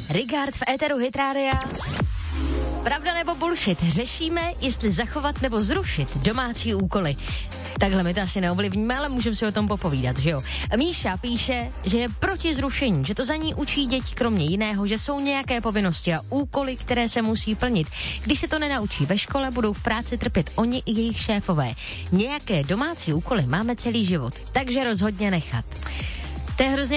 Rigard v éteru Hit Rádia. Pravda nebo bullshit? Řešíme, jestli zachovat nebo zrušit domácí úkoly. Takhle my to asi neovlivníme, ale můžeme si o tom popovídat, že jo? Míša píše, že je proti zrušení, že to za ní učí děti kromě jiného, že jsou nějaké povinnosti a úkoly, které se musí plnit. Když se to nenaučí ve škole, budou v práci trpět oni i jejich šéfové. Nějaké domácí úkoly máme celý život, takže rozhodně nechat. To je hrozně